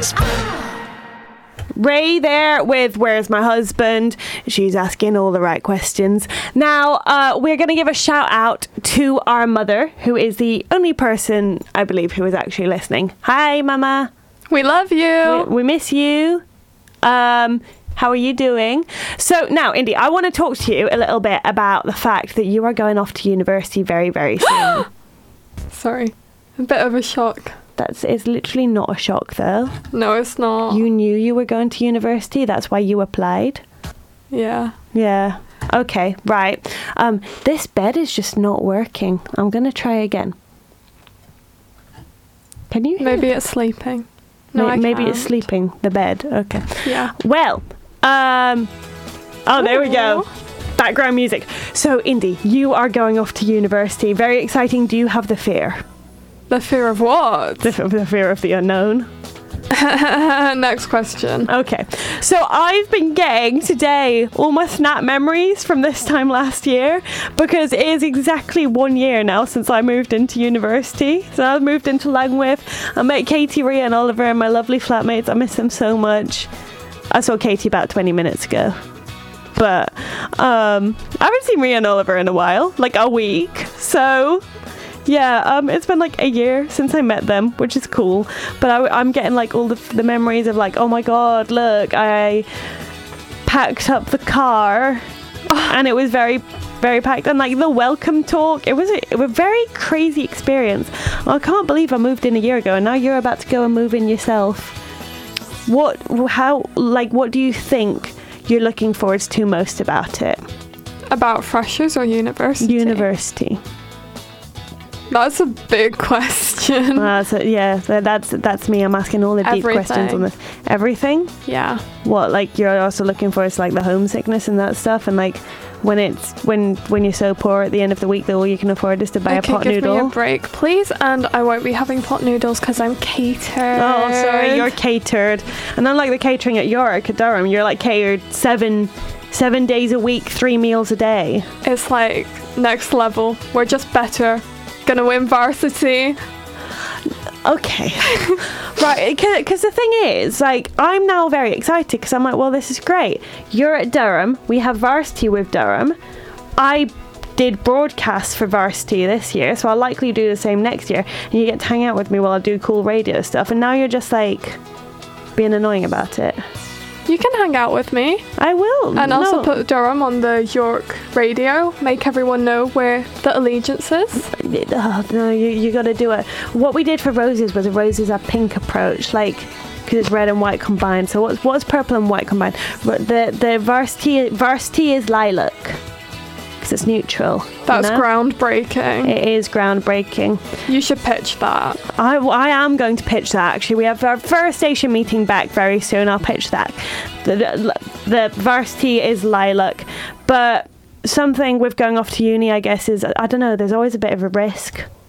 Ray there with Where's My Husband? She's asking all the right questions. Now, we're going to give a shout out to our mother, who is the only person, I believe, who is actually listening. Hi, Mama. We love you. We miss you. How are you doing? So now, Indy, I want to talk to you a little bit about the fact that you are going off to university very, very soon. Sorry. A bit of a shock. It's literally not a shock, though. No, it's not. You knew you were going to university. That's why you applied. Yeah. Yeah. Okay, right. This bed is just not working. I'm going to try again. Can you hear? Maybe it's sleeping. No, maybe it's sleeping, the bed. Okay. Yeah. Well, there we go. Background music. So, Indy, you are going off to university. Very exciting. Do you have the fear? The fear of what? The fear of the unknown. Next question. Okay. So I've been getting today all my Snap memories from this time last year, because it is exactly 1 year now since I moved into university. So I moved into Langwith. I met Katie, Ria and Oliver and my lovely flatmates. I miss them so much. I saw Katie about 20 minutes ago. But I haven't seen Ria and Oliver in a while, like a week. So yeah, it's been like a year since I met them, which is cool. But I'm getting like all the memories of like, oh my god, look, I packed up the car and it was very, very packed. And like the welcome talk, it was a very crazy experience. I can't believe I moved in a year ago and now you're about to go and move in yourself. What do you think you're looking forward to most about it? About freshers or university? University. That's a big question. That's me. I'm asking all the deep questions on this. Everything? Yeah. What, like you're also looking for is like the homesickness and that stuff, and like when you're so poor at the end of the week that all you can afford is to buy a pot noodle. Give me a break, please, and I won't be having pot noodles because I'm catered. Oh, sorry, you're catered. And unlike the catering at York, at Durham, you're like catered seven days a week, 3 meals a day. It's like next level. We're just better. Gonna win varsity. Okay. Right, because the thing is, like, I'm now very excited because I'm like, well, this is great. You're at Durham. We have varsity with Durham. I did broadcasts for varsity this year, so I'll likely do the same next year. And you get to hang out with me while I do cool radio stuff. And now you're just, like, being annoying about it. You can hang out with me. I will. And also put Durham on the York radio. Make everyone know where the allegiance is. Oh, no, you got to do it. What we did for Roses was a pink approach, like, because it's red and white combined. So what's purple and white combined? The varsity is lilac, because it's neutral. That's groundbreaking. It is groundbreaking. You should pitch that. I am going to pitch that, actually. We have our first station meeting back very soon. I'll pitch that. The varsity is lilac. But something with going off to uni, I guess, is, I don't know, there's always a bit of a risk.